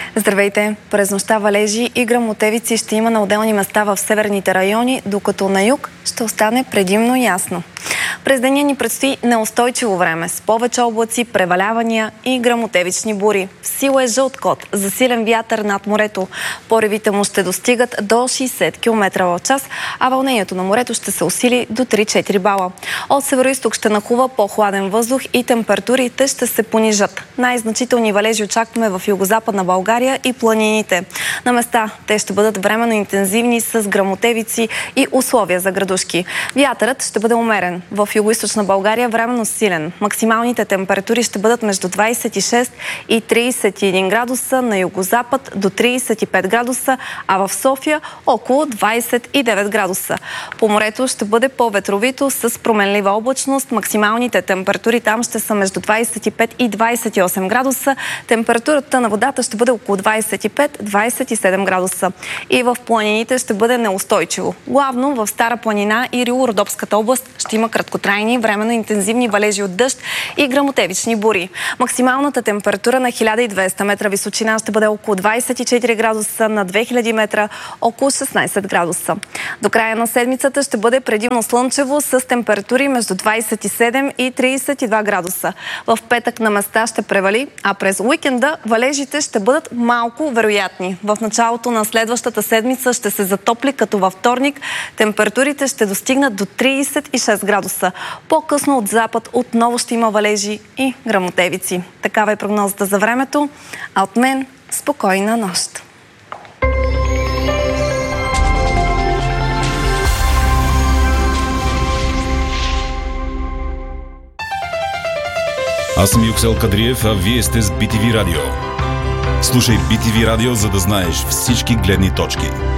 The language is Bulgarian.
Здравейте! През нощта валежи и гръмотевици ще има на отделни места в северните райони, докато на юг ще остане предимно ясно. През деня ни предстои неустойчиво време с повече облаци, превалявания и гръмотевични бури. В сила е жълт код за силен вятър над морето. Поревите му ще достигат до 60 км в час, а вълнението на морето ще се усили до 3-4 бала. От североизток ще нахлува по-хладен въздух и температурите ще се понижат. Най-значителни валежи очакваме в югозападна България и планините. На места те ще бъдат временно интензивни с гръмотевици и условия за градушки. Вятърът ще бъде умерен. В югоизточна България временно силен. Максималните температури ще бъдат между 26 и 31 градуса, на югозапад до 35 градуса, а в София около 29 градуса. По морето ще бъде по-ветровито с променлива облачност. Максималните температури там ще са между 25 и 28 градуса. Температурата на водата ще бъде около 25-27 градуса. И в планините ще бъде неустойчиво. Главно в Стара планина и Рило-Родопската област ще има краткотрайни, временно интензивни валежи от дъжд и гръмотевични бури. Максималната температура на 1200 метра височина ще бъде около 24 градуса, на 2000 метра около 16 градуса. До края на седмицата ще бъде предимно слънчево с температури между 27 и 32 градуса. В петък на места ще превали, а през уикенда валежите ще бъдат малко вероятни. В началото на следващата седмица ще се затопли, като във вторник температурите ще достигнат до 36 градуса. По-късно от запад отново ще има валежи и гръмотевици. Такава е прогнозата за времето, а от мен спокойна нощ! Аз съм Юксел Кадриев, а вие сте с BTV Радио. Слушай BTV Радио, за да знаеш всички гледни точки.